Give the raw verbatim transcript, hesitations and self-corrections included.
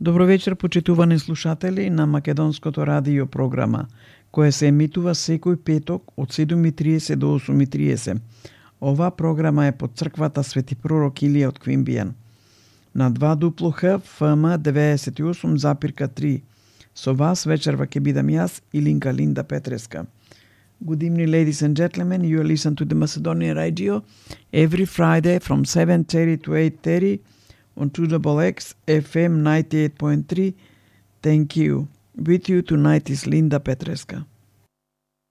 Добро вечер, почитувани слушатели на Македонското радио програма, која се емитува секој петок од седум и триесет до осум и триесет. Оваа програма е под црквата Свети пророк Илија од Квинбијан. На два дупло Х, ФМ деветдесет и осум запирка три. Со вас вечерва ќе бидам јас, Илинка Линда Петреска. Good evening, ladies and gentlemen. You are listening to the Macedonian Radio every Friday from seven thirty to eight thirty on two X X F M ninety-eight point three. Thank you. With you tonight is Linda Petreska.